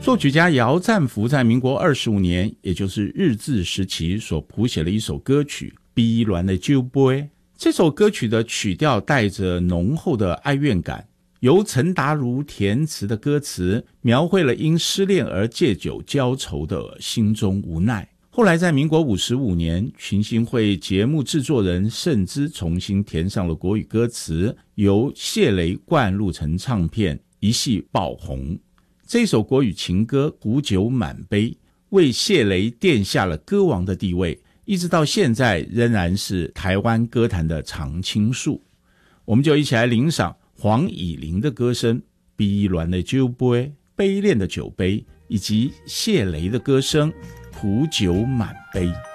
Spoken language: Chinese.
作曲家姚赞福在民国25年，也就是日治时期所谱写了一首歌曲《悲恋的酒杯》。这首歌曲的曲调带着浓厚的哀怨感，由陈达如填词的歌词描绘了因失恋而借酒浇愁的心中无奈。后来在民国55年，群星会节目制作人盛之重新填上了国语歌词，由谢雷灌录成唱片，一系爆红。这首国语情歌《壶酒满杯》为谢雷奠下了歌王的地位，一直到现在仍然是台湾歌坛的常青树。我们就一起来领赏黄以玲的歌声《悲恋的酒杯》，悲恋的酒杯，以及谢雷的歌声《壶酒满杯》。